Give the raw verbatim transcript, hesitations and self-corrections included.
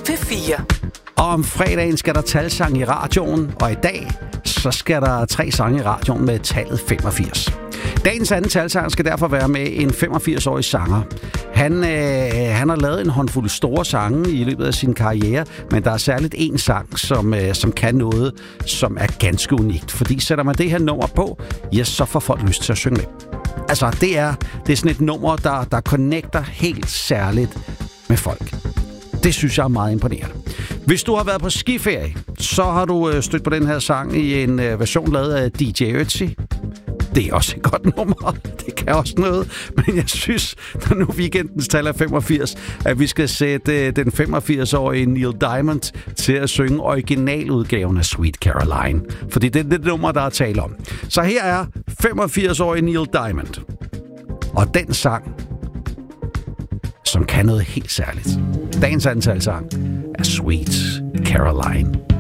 P fire. Og om fredagen skal der talsang i radioen, og i dag så skal der tre sange i radioen med tallet femogfirs. Dagens anden talsang skal derfor være med en femogfirs-årig sanger. Han, øh, han har lavet en håndfuld store sange i løbet af sin karriere, men der er særligt en sang, som, øh, som kan noget, som er ganske unikt. Fordi sætter man det her nummer på, ja, så får folk lyst til at synge med. Altså, det er, det er sådan et nummer, der, der connecter helt særligt med folk. Det synes jeg er meget imponerende. Hvis du har været på skiferie, så har du stødt på den her sang i en version lavet af D J Ötzi. Det er også et godt nummer. Det kan også noget. Men jeg synes, når nu weekendens tal er femogfirs, at vi skal sætte den femogfirs-årige Neil Diamond til at synge originaludgaven af Sweet Caroline. Fordi det er det nummer, der er tale om. Så her er femogfirs-årige Neil Diamond. Og den sang, som kan noget helt særligt. Dagens antalsang er Sweet Caroline.